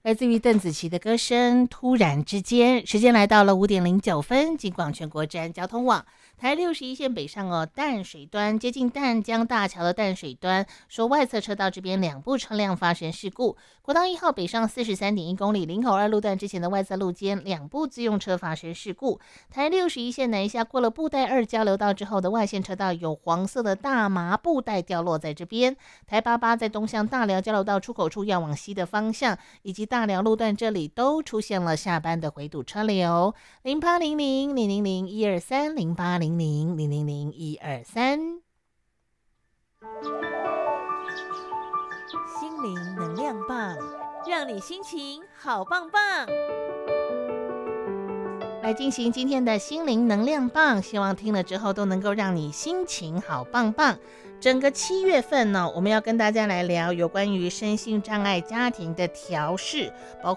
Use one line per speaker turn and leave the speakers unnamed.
来自于邓紫棋的歌声。突然之间，时间来到了5:09，金广全国治安交通网台61线北上淡水端接近淡江大桥的淡水端，说外侧车道这边2部车辆发生事故。国道1号北上43.1公里林口2路段之前的外侧路肩2部自用车发生事故。台61线南下过了布袋2交流道之后的外线车道有黄色的大麻布袋掉落在这边。台88在东向大寮交流道出口处要往西的方向，以及大寮路段这里都出现了下班的回堵车流。0800-000-123，0800-000-123。
心灵能量棒，让你心情好棒棒。
来进行今天的心灵能量棒，希望听了之后都能够让你心情好棒棒。整个7月份呢，我们要跟大家来聊有关于身心障碍家庭的调适，包